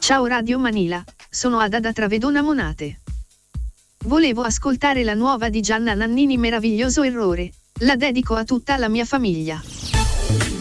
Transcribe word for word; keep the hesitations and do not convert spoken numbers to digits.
Ciao Radio Manila, sono Ada da Travedona Monate. Volevo ascoltare la nuova di Gianna Nannini, Meraviglioso errore. La dedico a tutta la mia famiglia.